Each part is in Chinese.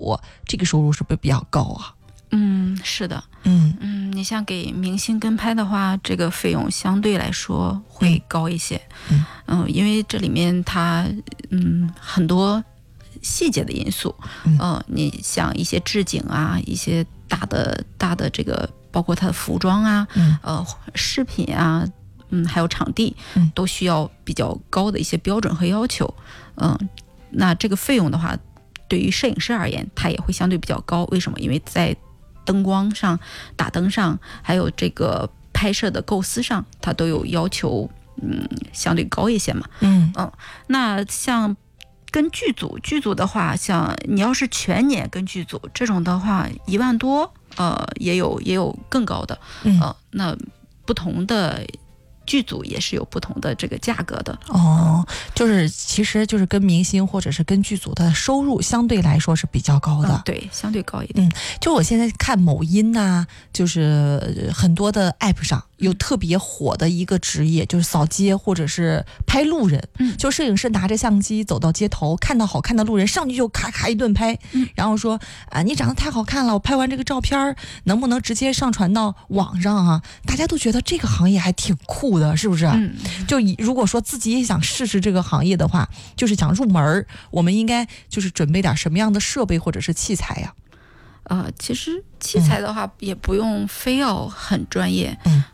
组，这个收入是不是比较高啊？ 是的，你像给明星跟拍的话，这个费用相对来说会高一些，因为这里面它很多细节的因素，你像一些置景啊，一些大的这个，包括它的服装啊，饰品啊，还有场地，都需要比较高的一些标准和要求，那这个费用的话，对于摄影师而言，它也会相对比较高。为什么？因为在灯光上、打灯上，还有这个拍摄的构思上，它都有要求，相对高一些嘛。那像跟剧组的话，像你要是全年跟剧组这种的话，1万多，也有更高的，那不同的剧组也是有不同的这个价格的。 就是其实就是跟明星或者是跟剧组的收入相对来说是比较高的， 对，相对高一点。 就我现在看某音呐，就是很多的 app 上有特别火的一个职业，就是扫街或者是拍路人，就摄影师拿着相机走到街头，看到好看的路人上去就咔咔一顿拍，然后说你长得太好看了，我拍完这个照片能不能直接上传到网上啊？大家都觉得这个行业还挺酷的，是不是？就如果说自己也想试试这个行业的话，就是想入门，我们应该就是准备点什么样的设备或者是器材呀？ 其实器材的话也不用非要很专业，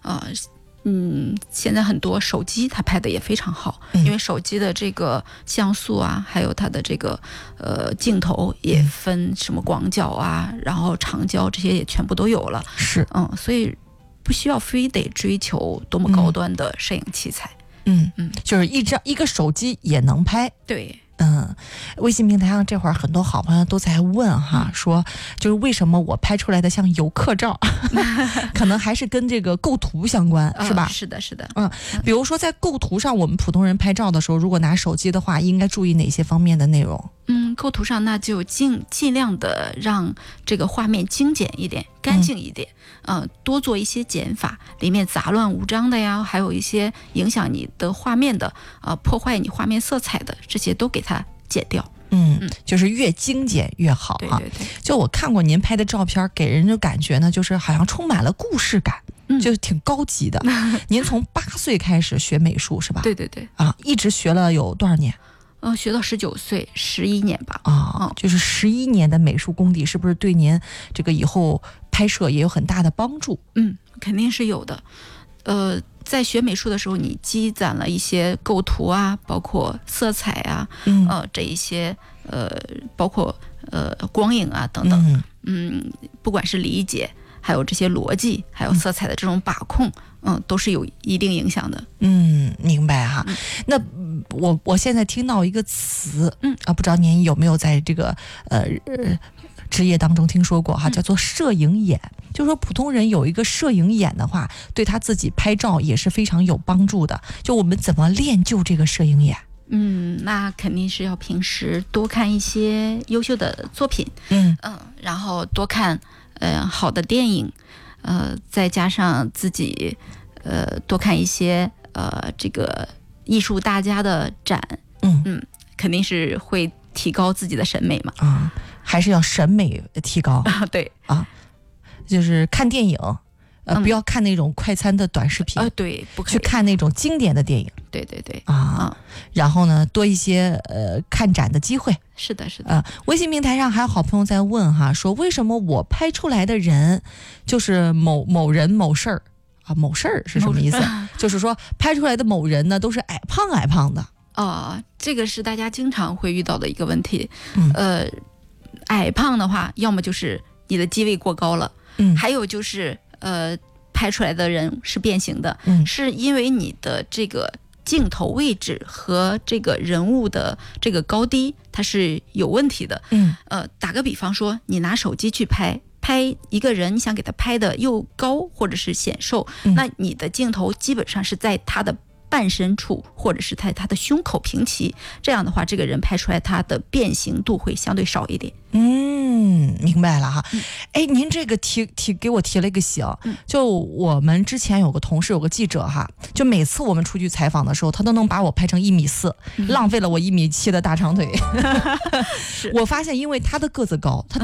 现在很多手机它拍的也非常好，因为手机的这个像素啊，还有它的这个镜头也分什么广角啊，然后长焦这些也全部都有了， 是， 所以不需要非得追求多么高端的摄影器材， 就是一个手机也能拍， 对。 微信平台上这会儿很多好朋友都在问哈，说就是为什么我拍出来的像游客照，可能还是跟这个构图相关，是吧？ 是的，是的。 比如说在构图上，我们普通人拍照的时候，如果拿手机的话，应该注意哪些方面的内容？ 构图上那就尽量的让这个画面精简一点，干净一点，多做一些减法，里面杂乱无章的呀，还有一些影响你的画面的，破坏你画面色彩的，这些都给它减掉。 就是越精简越好哈。 对。 就我看过您拍的照片，给人的感觉呢，就是好像充满了故事感，就是挺高级的。您从8岁开始学美术是吧？ 对。 一直学了有多少年？ 学到19岁，11年吧。 就是11年的美术功底，是不是对您这个以后拍摄也有很大的帮助？ 肯定是有的。在学美术的时候，你积攒了一些构图啊，包括色彩啊，这一些包括光影啊等等，不管是理解，还有这些逻辑，还有色彩的这种把控，都是有一定影响的。 明白哈。那我现在听到一个词，不知道您有没有在这个职业当中听说过哈，叫做摄影眼。就是说普通人有一个摄影眼的话，对他自己拍照也是非常有帮助的。就我们怎么练就这个摄影眼？ 那肯定是要平时多看一些优秀的作品，然后多看好的电影，再加上自己多看一些这个艺术大家的展，肯定是会提高自己的审美嘛。 还是要审美提高对就是看电影，不要看那种快餐的短视频， 对，不可以去看那种经典的电影， 对然后呢，多一些看展的机会。 是的。 微信平台上还有好朋友在问哈，说为什么我拍出来的人就是某人某事儿某事儿是什么意思？就是说拍出来的某人呢，都是矮胖的。 这个是大家经常会遇到的一个问题。矮胖的话，要么就是你的机位过高了，还有就是拍出来的人是变形的，是因为你的这个镜头位置和这个人物的这个高低它是有问题的。打个比方说，你拿手机去拍一个人，你想给他拍的又高或者是显瘦，那你的镜头基本上是在他的半身处，或者是在他的胸口平齐，这样的话这个人拍出来他的变形度会相对少一点。 明白了哈。您这个给我提了一个醒，就我们之前有个同事，有个记者哈，就每次我们出去采访的时候，他都能把我拍成1.4米，浪费了我1.7米的大长腿。我发现因为他的个子高，他